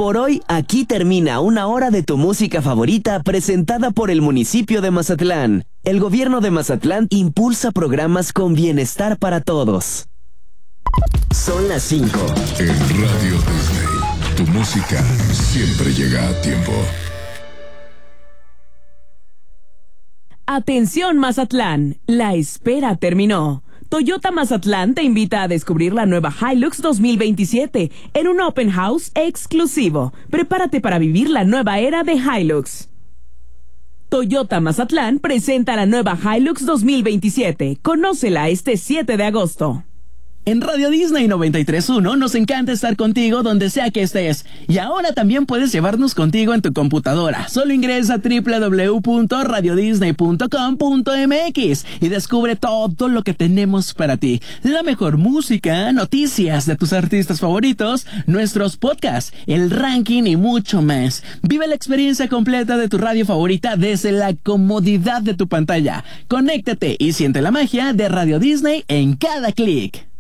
Por hoy, aquí termina una hora de tu música favorita presentada por el municipio de Mazatlán. El gobierno de Mazatlán impulsa programas con bienestar para todos. Son las 5. En Radio Disney, tu música siempre llega a tiempo. Atención Mazatlán, la espera terminó. Toyota Mazatlán te invita a descubrir la nueva Hilux 2027 en un open house exclusivo. Prepárate para vivir la nueva era de Hilux. Toyota Mazatlán presenta la nueva Hilux 2027. Conócela este 7 de agosto. En Radio Disney 93.1 nos encanta estar contigo donde sea que estés. Y ahora también puedes llevarnos contigo en tu computadora. Solo ingresa a www.radiodisney.com.mx y descubre todo lo que tenemos para ti. La mejor música, noticias de tus artistas favoritos, nuestros podcasts, el ranking y mucho más. Vive la experiencia completa de tu radio favorita desde la comodidad de tu pantalla. Conéctate y siente la magia de Radio Disney en cada clic.